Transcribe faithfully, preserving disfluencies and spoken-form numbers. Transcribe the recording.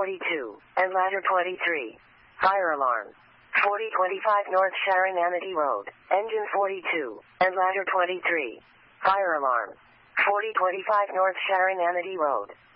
forty-two, and ladder twenty-three. Fire alarm. forty twenty-five North Sharon Amity Road, engine forty-two, and ladder twenty-three. Fire alarm. forty twenty-five North Sharon Amity Road,